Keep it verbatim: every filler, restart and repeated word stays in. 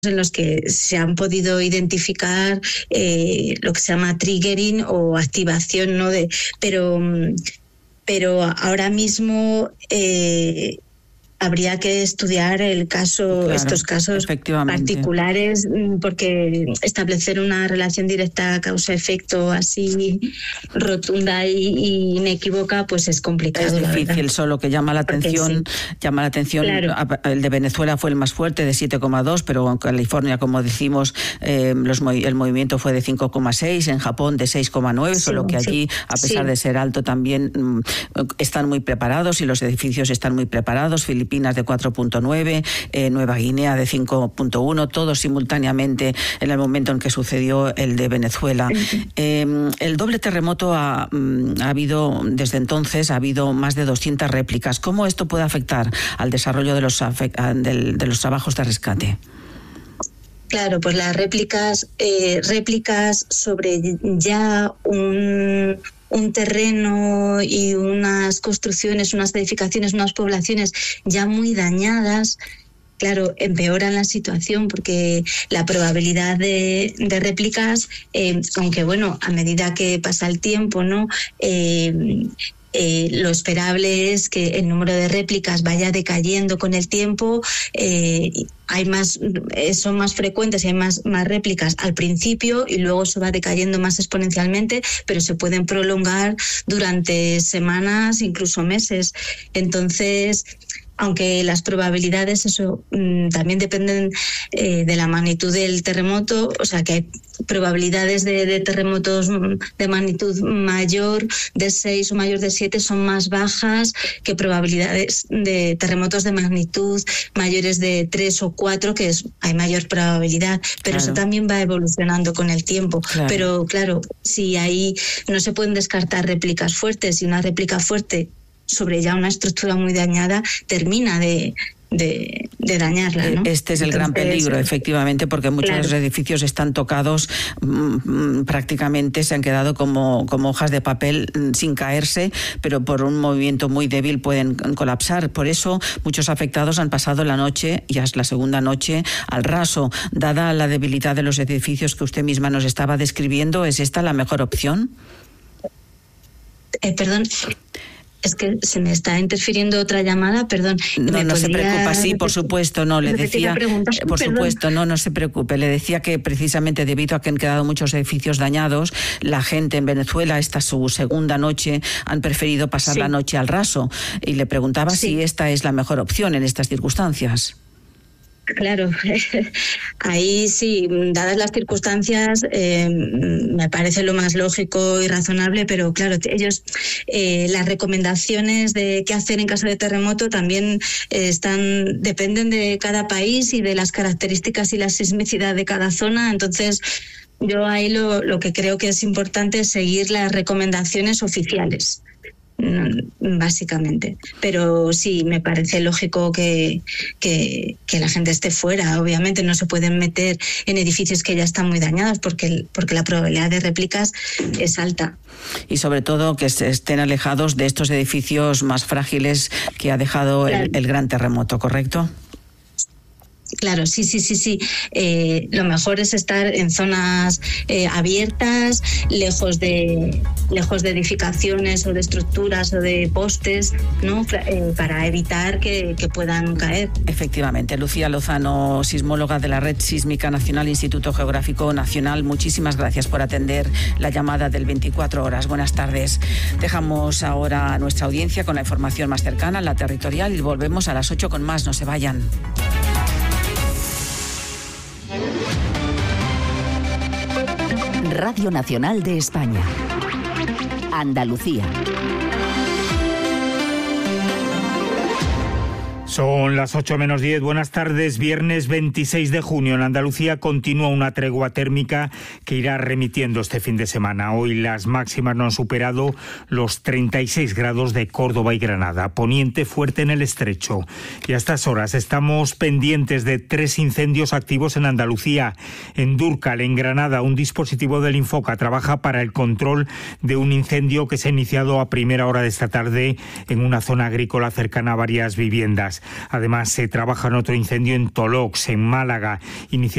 en los que se han podido identificar eh, lo que se llama triggering o activación, ¿no? De, pero, pero ahora mismo eh, habría que estudiar el caso, claro, estos casos particulares, porque establecer una relación directa causa-efecto así rotunda y, y inequívoca, pues es complicado. Es difícil, solo que llama la atención, sí. llama la atención. Claro. El de Venezuela fue el más fuerte, de siete coma dos, pero en California, como decimos, eh, los, el movimiento fue de cinco coma seis, en Japón de seis coma nueve, sí, solo que allí, sí. a pesar sí. de ser alto, también mm, están muy preparados y los edificios están muy preparados. Filipinas de cuatro punto nueve, eh, Nueva Guinea de cinco punto uno, todos simultáneamente en el momento en que sucedió el de Venezuela. Eh, el doble terremoto ha, ha habido, desde entonces, ha habido más de doscientas réplicas. ¿Cómo esto puede afectar al desarrollo de los, de, de los trabajos de rescate? Claro, pues las réplicas, eh, réplicas sobre ya un... un terreno y unas construcciones, unas edificaciones, unas poblaciones ya muy dañadas, claro, empeoran la situación porque la probabilidad de, de réplicas, eh, aunque bueno, a medida que pasa el tiempo, ¿no? Eh, Eh, lo esperable es que el número de réplicas vaya decayendo con el tiempo. Eh, hay más, eh, son más frecuentes y hay más, más réplicas al principio y luego se va decayendo más exponencialmente, pero se pueden prolongar durante semanas, incluso meses. Entonces, aunque las probabilidades eso mmm, también dependen eh, de la magnitud del terremoto, o sea que hay probabilidades de, de terremotos de magnitud mayor de seis o mayor de siete son más bajas que probabilidades de terremotos de magnitud mayores de tres o cuatro, que es, hay mayor probabilidad, pero claro. eso también va evolucionando con el tiempo. Claro. Pero claro, si ahí no se pueden descartar réplicas fuertes, y una réplica fuerte sobre ya una estructura muy dañada termina de, de, de dañarla, ¿no? Este es el Entonces, gran peligro, efectivamente, porque muchos claro. de los edificios están tocados, mmm, prácticamente se han quedado como, como hojas de papel sin caerse, pero por un movimiento muy débil pueden colapsar. Por eso muchos afectados han pasado la noche, ya es la segunda noche, al raso. Dada la debilidad de los edificios que usted misma nos estaba describiendo, ¿es esta la mejor opción? Eh, perdón... Es que se me está interfiriendo otra llamada, perdón. No, no se preocupa, sí, por supuesto, no, le decía, por perdón. supuesto, no, no se preocupe, le decía que precisamente debido a que han quedado muchos edificios dañados, la gente en Venezuela, esta es su segunda noche, han preferido pasar sí. la noche al raso, y le preguntaba sí. si esta es la mejor opción en estas circunstancias. Claro, ahí sí, dadas las circunstancias, eh, me parece lo más lógico y razonable, pero claro, ellos, eh, las recomendaciones de qué hacer en caso de terremoto también eh, están, dependen de cada país y de las características y la sismicidad de cada zona. Entonces, yo ahí lo, lo que creo que es importante es seguir las recomendaciones oficiales, básicamente. Pero sí, me parece lógico que, que, que la gente esté fuera. Obviamente no se pueden meter en edificios que ya están muy dañados porque, porque la probabilidad de réplicas es alta. Y sobre todo que estén alejados de estos edificios más frágiles que ha dejado claro. el, el gran terremoto, ¿correcto? Claro, sí, sí, sí, sí. Eh, lo mejor es estar en zonas eh, abiertas, lejos de lejos de edificaciones o de estructuras o de postes, ¿no? Eh, para evitar que, que puedan caer. Efectivamente. Lucía Lozano, sismóloga de la Red Sísmica Nacional, Instituto Geográfico Nacional, muchísimas gracias por atender la llamada del veinticuatro horas. Buenas tardes. Dejamos ahora a nuestra audiencia con la información más cercana, la territorial, y volvemos a las ocho con más. No se vayan. Radio Nacional de España. Andalucía. Son las ocho menos diez. Buenas tardes. Viernes veintiséis de junio. En Andalucía continúa una tregua térmica que irá remitiendo este fin de semana. Hoy las máximas no han superado los treinta y seis grados de Córdoba y Granada. Poniente fuerte en el Estrecho. Y a estas horas estamos pendientes de tres incendios activos en Andalucía. En Dúrcal, en Granada, un dispositivo del Infoca trabaja para el control de un incendio que se ha iniciado a primera hora de esta tarde en una zona agrícola cercana a varias viviendas. Además, se trabaja en otro incendio en Tolox, en Málaga. Inicia